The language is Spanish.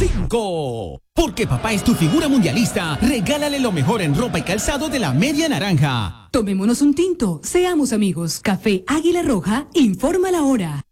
5. Porque papá es tu figura mundialista, regálale lo mejor en ropa y calzado de la Media Naranja. Tomémonos un tinto, seamos amigos. Café Águila Roja, informa la hora.